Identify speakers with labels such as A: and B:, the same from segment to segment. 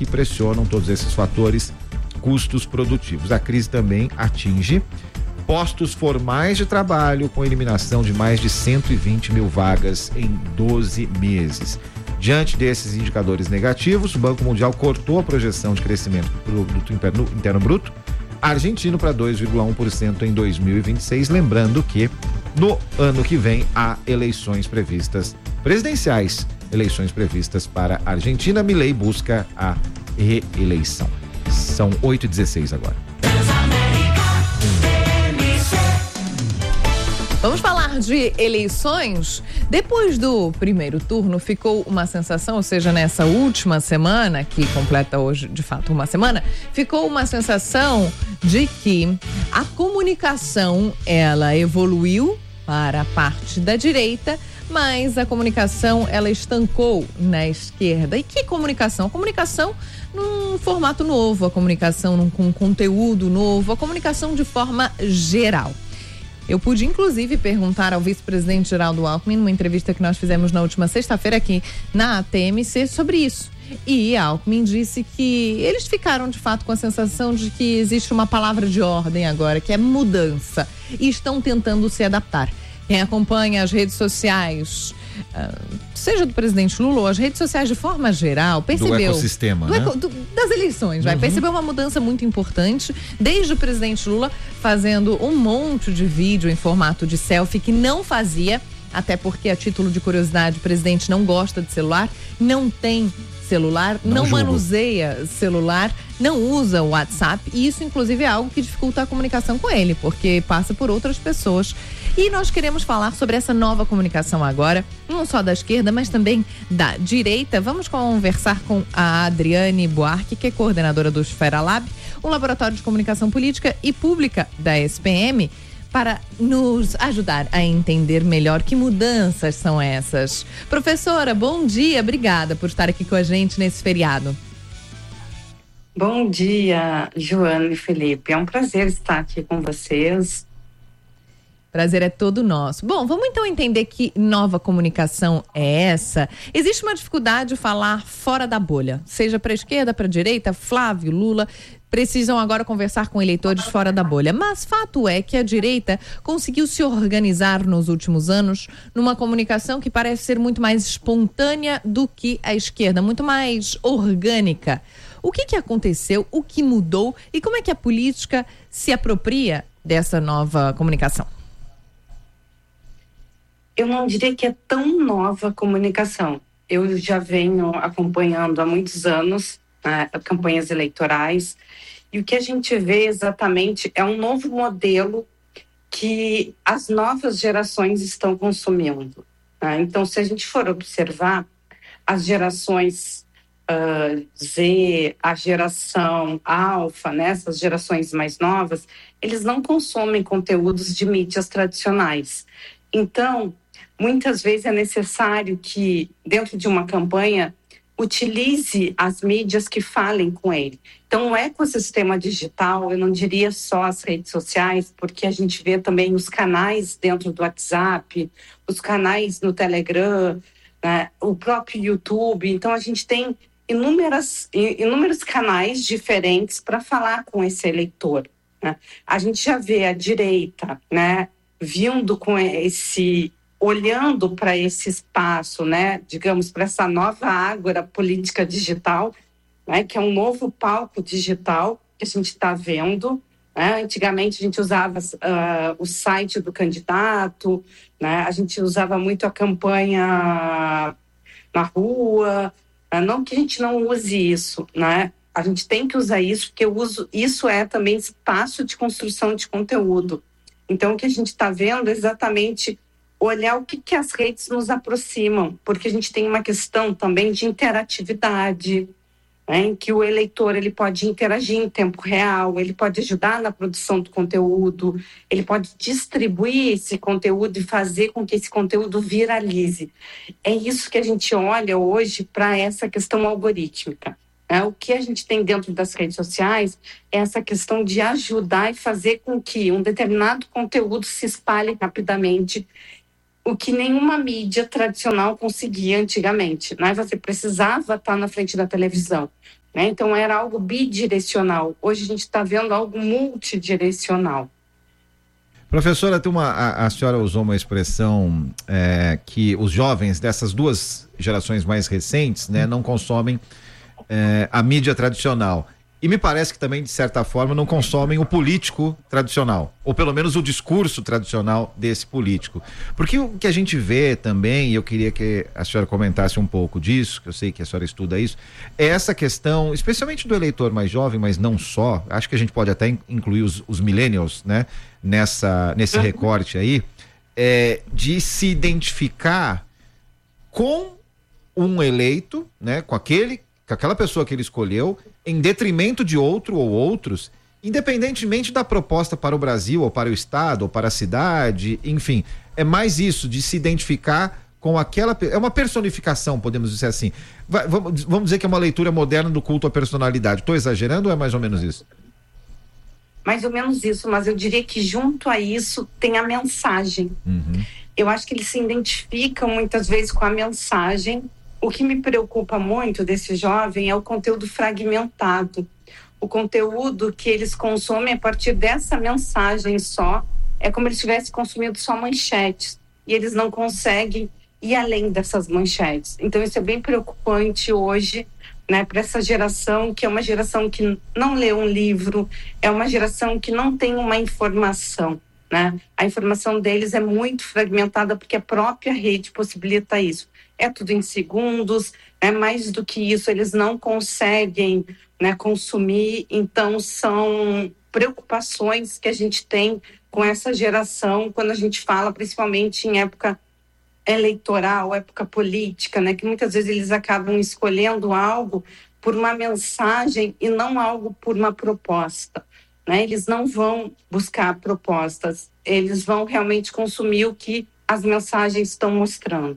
A: que pressionam todos esses fatores, custos produtivos. A crise também atinge postos formais de trabalho, com eliminação de mais de 120 mil vagas em 12 meses. Diante desses indicadores negativos, o Banco Mundial cortou a projeção de crescimento do produto interno bruto argentino para 2,1% em 2026, lembrando que no ano que vem há eleições previstas presidenciais, eleições previstas para a Argentina. Milei busca a reeleição. São 8h16 agora.
B: Vamos falar de eleições? Depois do primeiro turno, ficou uma sensação, ou seja, nessa última semana, que completa hoje, de fato, uma semana, ficou uma sensação de que a comunicação, ela evoluiu para a parte da direita, mas a comunicação, ela estancou na esquerda. E que comunicação? A comunicação num formato novo, a comunicação com conteúdo novo, a comunicação de forma geral. Eu pude, inclusive, perguntar ao vice-presidente Geraldo Alckmin, numa entrevista que nós fizemos na última sexta-feira aqui na TMC, sobre isso. E Alckmin disse que eles ficaram, de fato, com a sensação de que existe uma palavra de ordem agora, que é mudança, e estão tentando se adaptar. Quem acompanha as redes sociais, seja do presidente Lula ou as redes sociais de forma geral, percebeu...
A: Do ecossistema, né?
B: Das eleições, percebeu uma mudança muito importante, desde o presidente Lula fazendo um monte de vídeo em formato de selfie que não fazia, até porque, a título de curiosidade, o presidente não gosta de celular, não tem celular, não manuseia celular, não usa o WhatsApp, e isso, inclusive, é algo que dificulta a comunicação com ele, porque passa por outras pessoas. E nós queremos falar sobre essa nova comunicação agora, não só da esquerda, mas também da direita. Vamos conversar com a Adriane Buarque, que é coordenadora do Esfera Lab, um laboratório de comunicação política e pública da SPM, para nos ajudar a entender melhor que mudanças são essas. Professora, bom dia, obrigada por estar aqui com a gente nesse feriado.
C: Bom dia, Joana e Felipe. É um prazer estar aqui com vocês.
B: Prazer é todo nosso. Bom, vamos então entender que nova comunicação é essa. Existe uma dificuldade de falar fora da bolha, seja para a esquerda, para a direita. Flávio, Lula precisam agora conversar com eleitores fora da bolha. Mas fato é que a direita conseguiu se organizar nos últimos anos numa comunicação que parece ser muito mais espontânea do que a esquerda, muito mais orgânica. O que aconteceu? O que mudou? E como é que a política se apropria dessa nova comunicação?
C: Eu não diria que é tão nova a comunicação. Eu já venho acompanhando há muitos anos campanhas eleitorais, e o que a gente vê exatamente é um novo modelo que as novas gerações estão consumindo. Então, se a gente for observar, as gerações Z, a geração alfa, essas gerações mais novas, eles não consomem conteúdos de mídias tradicionais. Então, muitas vezes é necessário que, dentro de uma campanha, utilize as mídias que falem com ele. Então, o ecossistema digital, eu não diria só as redes sociais, porque a gente vê também os canais dentro do WhatsApp, os canais no Telegram, o próprio YouTube. Então, a gente tem inúmeros canais diferentes para falar com esse eleitor. A gente já vê a direita, vindo com olhando para esse espaço, digamos, para essa nova ágora política digital, que é um novo palco digital que a gente está vendo. Antigamente a gente usava o site do candidato, a gente usava muito a campanha na rua, não que a gente não use isso, a gente tem que usar isso, porque isso é também espaço de construção de conteúdo. Então, o que a gente está vendo é exatamente olhar o que as redes nos aproximam, porque a gente tem uma questão também de interatividade, em que o eleitor ele pode interagir em tempo real, ele pode ajudar na produção do conteúdo, ele pode distribuir esse conteúdo e fazer com que esse conteúdo viralize. É isso que a gente olha hoje para essa questão algorítmica. O que a gente tem dentro das redes sociais é essa questão de ajudar e fazer com que um determinado conteúdo se espalhe rapidamente, o que nenhuma mídia tradicional conseguia antigamente. Você precisava estar na frente da televisão, né? Então era algo bidirecional. Hoje a gente está vendo algo multidirecional.
A: Professora, a senhora usou uma expressão que os jovens dessas duas gerações mais recentes, né, não consomem a mídia tradicional. E me parece que também, de certa forma, não consomem o político tradicional, ou pelo menos o discurso tradicional desse político. Porque o que a gente vê também, e eu queria que a senhora comentasse um pouco disso, que eu sei que a senhora estuda isso, é essa questão, especialmente do eleitor mais jovem, mas não só, acho que a gente pode até incluir os millennials, né, nesse recorte aí, de se identificar com um eleito, né, com aquela pessoa que ele escolheu, em detrimento de outro ou outros, independentemente da proposta para o Brasil, ou para o estado, ou para a cidade, enfim, é mais isso, de se identificar com aquela, é uma personificação, podemos dizer assim. Vamos dizer que é uma leitura moderna do culto à personalidade. Estou exagerando ou é mais ou menos isso?
C: Mais ou menos isso, mas eu diria que junto a isso tem a mensagem. Eu acho que eles se identificam muitas vezes com a mensagem. O que me preocupa muito desse jovem é o conteúdo fragmentado. O conteúdo que eles consomem a partir dessa mensagem só, é como se eles tivessem consumido só manchetes. E eles não conseguem ir além dessas manchetes. Então isso é bem preocupante hoje, né, para essa geração, que é uma geração que não lê um livro, é uma geração que não tem uma informação, né? A informação deles é muito fragmentada porque a própria rede possibilita isso. É tudo em segundos, mais do que isso eles não conseguem, né, consumir. Então são preocupações que a gente tem com essa geração quando a gente fala principalmente em época eleitoral, época política, né, que muitas vezes eles acabam escolhendo algo por uma mensagem e não algo por uma proposta, né? Eles não vão buscar propostas, eles vão realmente consumir o que as mensagens estão mostrando.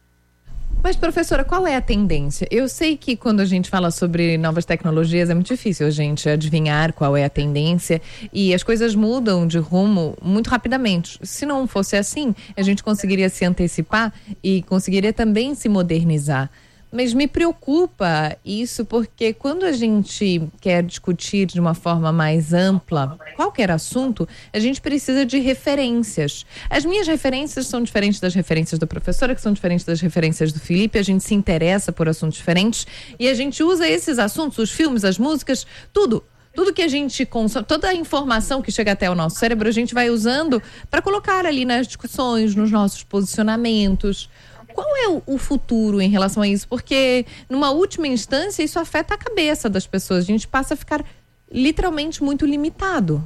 B: Mas, professora, qual é a tendência? Eu sei que quando a gente fala sobre novas tecnologias é muito difícil a gente adivinhar qual é a tendência e as coisas mudam de rumo muito rapidamente. Se não fosse assim, a gente conseguiria se antecipar e conseguiria também se modernizar. Mas me preocupa isso porque quando a gente quer discutir de uma forma mais ampla qualquer assunto, a gente precisa de referências. As minhas referências são diferentes das referências da professora, que são diferentes das referências do Felipe. A gente se interessa por assuntos diferentes e a gente usa esses assuntos, os filmes, as músicas, tudo que a gente consome, toda a informação que chega até o nosso cérebro, a gente vai usando para colocar ali nas discussões, nos nossos posicionamentos. Qual é o futuro em relação a isso? Porque, numa última instância, isso afeta a cabeça das pessoas. A gente passa a ficar literalmente muito limitado.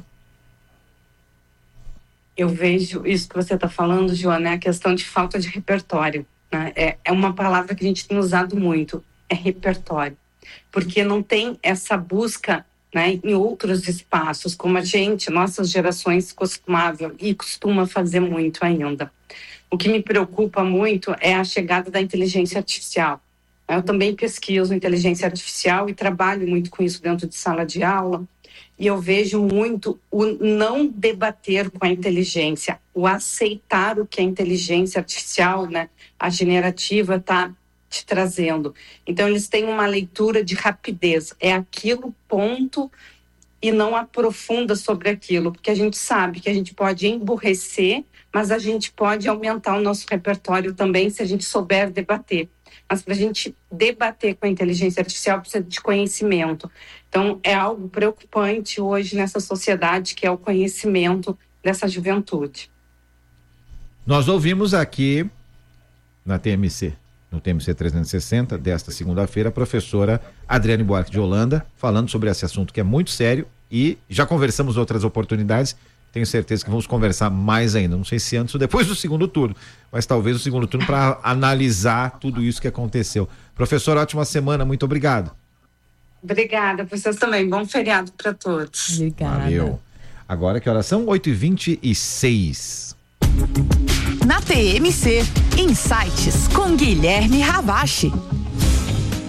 C: Eu vejo isso que você está falando, Joana, é a questão de falta de repertório, né? É uma palavra que a gente tem usado muito, é repertório. Porque não tem essa busca, né, em outros espaços, como nossas gerações costuma fazer muito ainda. O que me preocupa muito é a chegada da inteligência artificial. Eu também pesquiso inteligência artificial e trabalho muito com isso dentro de sala de aula. E eu vejo muito o não debater com a inteligência, o aceitar o que a inteligência artificial, né, a generativa, está te trazendo. Então, eles têm uma leitura de rapidez. É aquilo, ponto, e não aprofunda sobre aquilo. Porque a gente sabe que a gente pode emburrecer, mas a gente pode aumentar o nosso repertório também se a gente souber debater. Mas para a gente debater com a inteligência artificial precisa de conhecimento. Então é algo preocupante hoje nessa sociedade, que é o conhecimento dessa juventude.
A: Nós ouvimos aqui no TMC 360 desta segunda-feira, a professora Adriane Buarque de Holanda falando sobre esse assunto que é muito sério e já conversamos outras oportunidades. Tenho certeza que vamos conversar mais ainda. Não sei se antes ou depois do segundo turno, mas talvez o segundo turno para analisar tudo isso que aconteceu. Professor, ótima semana, muito obrigado.
C: Obrigada, vocês também. Bom feriado para todos.
B: Obrigada.
A: Valeu. Agora que horas são? 8h26.
D: Na TMC, Insights com Guilherme Ravache.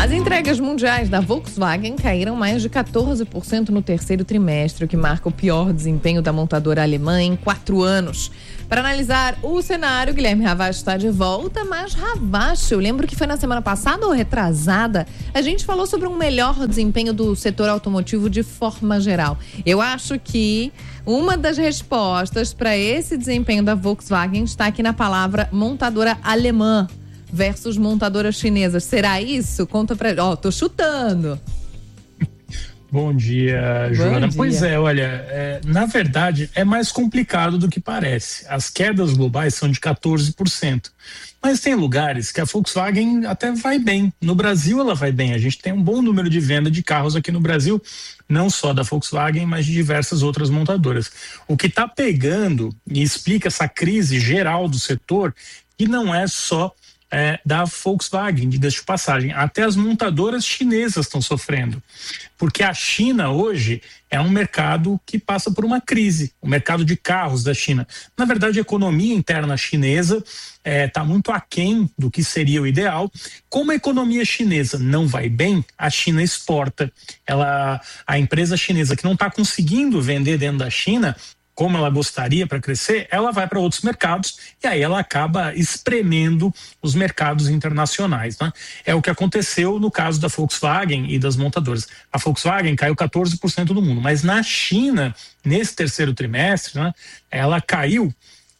B: As entregas mundiais da Volkswagen caíram mais de 14% no terceiro trimestre, o que marca o pior desempenho da montadora alemã em 4 anos. Para analisar o cenário, Guilherme Ravache está de volta, mas Ravache, eu lembro que foi na semana passada ou retrasada, a gente falou sobre um melhor desempenho do setor automotivo de forma geral. Eu acho que uma das respostas para esse desempenho da Volkswagen está aqui na palavra montadora alemã versus montadoras chinesas. Será isso? Conta pra... tô chutando.
D: Bom dia, Joana. Pois é, olha, na verdade é mais complicado do que parece. As quedas globais são de 14%. Mas tem lugares que a Volkswagen até vai bem. No Brasil ela vai bem. A gente tem um bom número de venda de carros aqui no Brasil, não só da Volkswagen, mas de diversas outras montadoras. O que está pegando e explica essa crise geral do setor, que não é só da Volkswagen, diga-se de passagem, até as montadoras chinesas estão sofrendo, porque a China hoje é um mercado que passa por uma crise, o mercado de carros da China. Na verdade, a economia interna chinesa está muito aquém do que seria o ideal. Como a economia chinesa não vai bem, a China exporta. A empresa chinesa que não está conseguindo vender dentro da China como ela gostaria para crescer, ela vai para outros mercados e aí ela acaba espremendo os mercados internacionais, né? É o que aconteceu no caso da Volkswagen e das montadoras. A Volkswagen caiu 14% do mundo, mas na China, nesse terceiro trimestre, né, ela caiu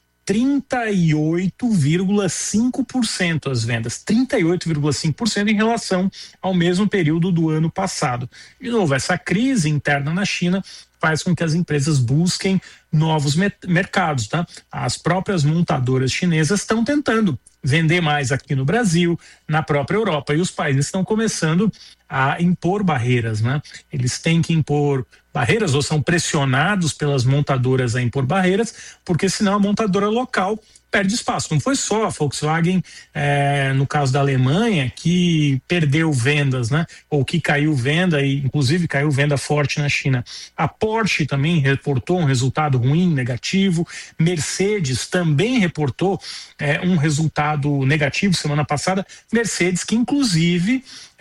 D: 38,5% as vendas, 38,5% em relação ao mesmo período do ano passado. De novo, essa crise interna na China faz com que as empresas busquem novos mercados, tá? As próprias montadoras chinesas estão tentando vender mais aqui no Brasil, na própria Europa, e os países estão começando a impor barreiras, né? Eles têm que impor barreiras ou são pressionados pelas montadoras a impor barreiras, porque senão a montadora local perde espaço. Não foi só a Volkswagen, no caso da Alemanha, que perdeu vendas, né? Ou que caiu venda, e inclusive caiu venda forte na China. A Porsche também reportou um resultado ruim, negativo. Mercedes também reportou um resultado negativo semana passada. Mercedes, que inclusive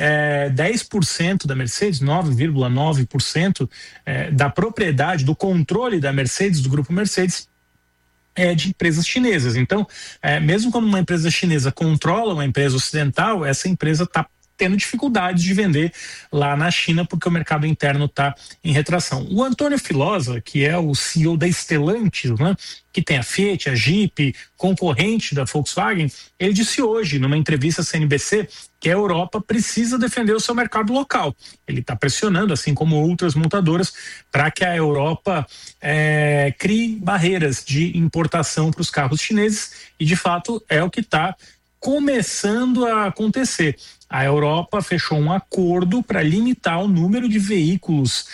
D: 10% da Mercedes, 9,9% da propriedade, do controle da Mercedes, do grupo Mercedes, de empresas chinesas. Então, mesmo quando uma empresa chinesa controla uma empresa ocidental, essa empresa está tendo dificuldades de vender lá na China porque o mercado interno está em retração. O Antônio Filosa, que é o CEO da Stellantis, né, que tem a Fiat, a Jeep, concorrente da Volkswagen, ele disse hoje, numa entrevista à CNBC, que a Europa precisa defender o seu mercado local. Ele está pressionando, assim como outras montadoras, para que a Europa crie barreiras de importação para os carros chineses, e de fato é o que está começando a acontecer. A Europa fechou um acordo para limitar o número de veículos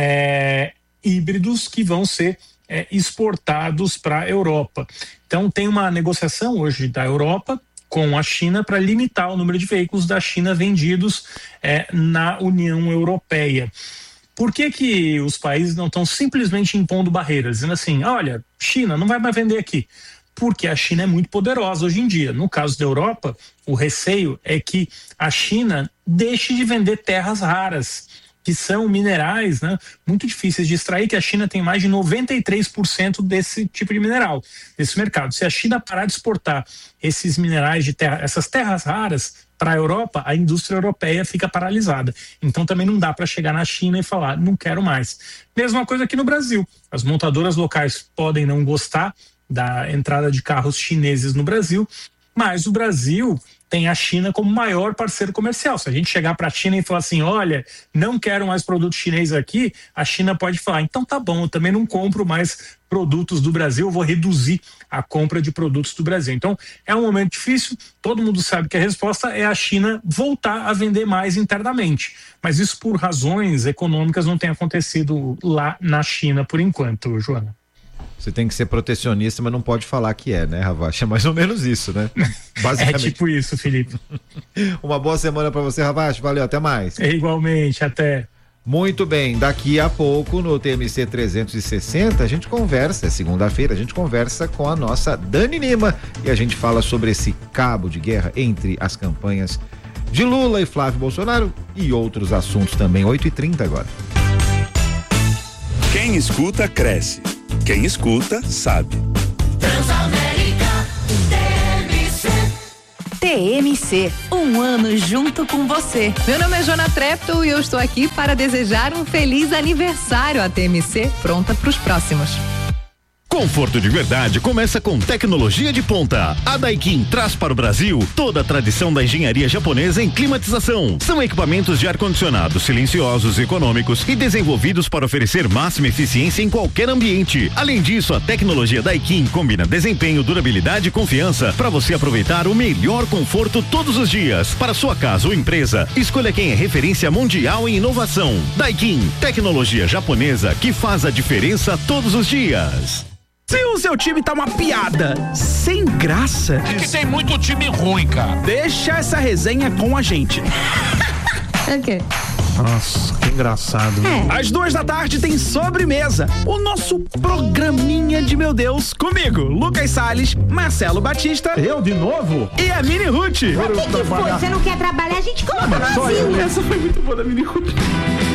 D: híbridos que vão ser exportados para a Europa. Então tem uma negociação hoje da Europa com a China para limitar o número de veículos da China vendidos na União Europeia. Por que os países não estão simplesmente impondo barreiras, dizendo assim, olha, China não vai mais vender aqui? Porque a China é muito poderosa hoje em dia. No caso da Europa, o receio é que a China deixe de vender terras raras, que são minerais, né, muito difíceis de extrair, que a China tem mais de 93% desse tipo de mineral, desse mercado. Se a China parar de exportar esses minerais de terra, essas terras raras para a Europa, a indústria europeia fica paralisada. Então também não dá para chegar na China e falar, não quero mais. Mesma coisa aqui no Brasil. As montadoras locais podem não gostar da entrada de carros chineses no Brasil, mas o Brasil tem a China como maior parceiro comercial. Se a gente chegar para a China e falar assim, olha, não quero mais produto chinês aqui, a China pode falar, então tá bom, eu também não compro mais produtos do Brasil, eu vou reduzir a compra de produtos do Brasil. Então é um momento difícil, todo mundo sabe que a resposta é a China voltar a vender mais internamente, mas isso por razões econômicas não tem acontecido lá na China por enquanto, Joana.
A: Você tem que ser protecionista, mas não pode falar que né, Ravache? É mais ou menos isso, né?
D: Basicamente. É tipo isso, Felipe.
A: Uma boa semana para você, Ravache. Valeu, até mais.
D: Igualmente, até.
A: Muito bem, daqui a pouco no TMC 360 a gente conversa, segunda-feira a gente conversa com a nossa Dani Lima e a gente fala sobre esse cabo de guerra entre as campanhas de Lula e Flávio Bolsonaro e outros assuntos também. 8h30 agora.
E: Quem escuta, cresce. Quem escuta, sabe.
F: Transamérica TMC, um ano junto com você.
B: Meu nome é Jona Trepto e eu estou aqui para desejar um feliz aniversário à TMC, pronta para os próximos.
G: Conforto de verdade começa com tecnologia de ponta. A Daikin traz para o Brasil toda a tradição da engenharia japonesa em climatização. São equipamentos de ar-condicionado silenciosos, econômicos e desenvolvidos para oferecer máxima eficiência em qualquer ambiente. Além disso, a tecnologia Daikin combina desempenho, durabilidade e confiança para você aproveitar o melhor conforto todos os dias. Para sua casa ou empresa, escolha quem é referência mundial em inovação. Daikin, tecnologia japonesa que faz a diferença todos os dias.
H: Se o seu time tá uma piada, sem graça...
I: É que tem muito time ruim, cara.
H: Deixa essa resenha com a gente.
B: Ok.
H: Nossa, que engraçado. Às 14h tem Sobremesa, o nosso programinha de meu Deus, comigo, Lucas Salles, Marcelo Batista.
J: Eu de novo?
H: E a Mini Ruth.
K: O que foi? Você não quer trabalhar? A gente coloca no
H: Essa foi muito boa da Mini Ruth.